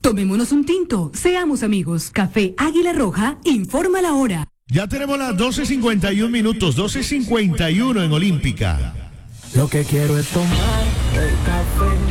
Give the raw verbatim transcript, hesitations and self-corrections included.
Tomémonos un tinto, seamos amigos. Café Águila Roja, informa la hora. Ya tenemos las doce cincuenta y uno minutos, doce cincuenta y uno en Olímpica. Lo que quiero es tomar el café